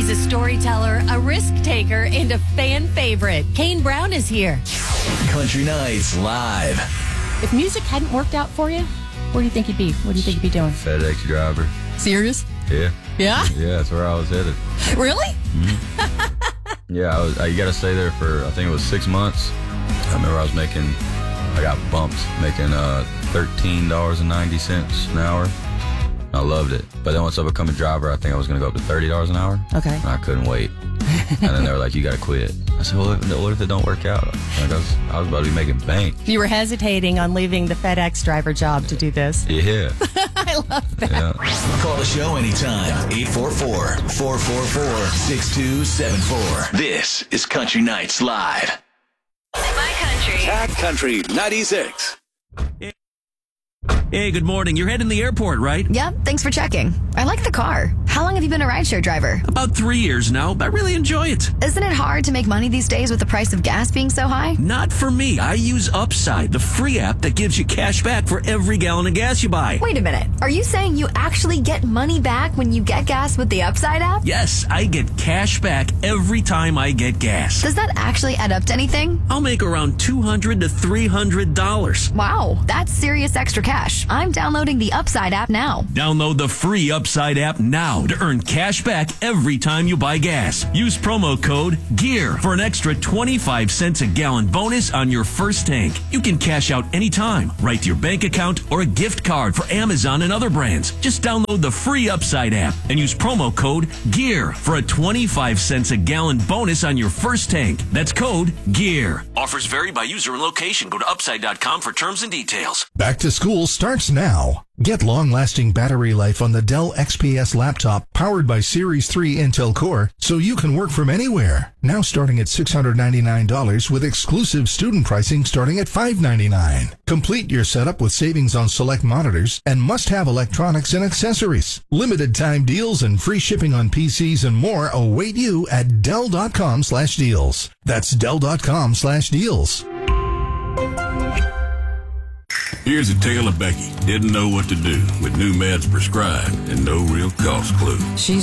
He's a storyteller, a risk taker, and a fan favorite. Kane Brown is here. Country Nights Live. If music hadn't worked out for you, where do you think you'd be? What do you think you'd be doing? FedEx driver. Serious? Yeah. Yeah? Yeah, that's where I was headed. Really? Mm-hmm. Yeah, you got to stay there for, I think it was 6 months. I remember I got bumped, making $13.90 an hour. I loved it. But then once I become a driver, I think I was going to go up to $30 an hour. Okay. And I couldn't wait. And then they were like, you got to quit. I said, well, what if it don't work out? Like I was about to be making bank. You were hesitating on leaving the FedEx driver job to do this. Yeah. I love that. Yeah. Call the show anytime. 844-444-6274. This is Country Nights Live. My country. Cat Country 96. Hey, good morning. You're heading to the airport, right? Yep, thanks for checking. I like the car. How long have you been a rideshare driver? About 3 years now, but I really enjoy it. Isn't it hard to make money these days with the price of gas being so high? Not for me. I use Upside, the free app that gives you cash back for every gallon of gas you buy. Wait a minute. Are you saying you actually get money back when you get gas with the Upside app? Yes, I get cash back every time I get gas. Does that actually add up to anything? I'll make around $200 to $300. Wow, that's serious extra cash. I'm downloading the Upside app now. Download the free Upside app now to earn cash back every time you buy gas. Use promo code GEAR for an extra 25 cents a gallon bonus on your first tank. You can cash out anytime, right to your bank account, or a gift card for Amazon and other brands. Just download the free Upside app and use promo code GEAR for a 25 cents a gallon bonus on your first tank. That's code GEAR. Offers vary by user and location. Go to upside.com for terms and details. Back to school starts now. Get long-lasting battery life on the Dell XPS laptop powered by Series 3 Intel Core so you can work from anywhere. Now starting at $699 with exclusive student pricing starting at $599. Complete your setup with savings on select monitors and must-have electronics and accessories. Limited time deals and free shipping on PCs and more await you at Dell.com/deals. That's Dell.com/deals. Here's a tale of Becky. Didn't know what to do with new meds prescribed and no real cost clue. She's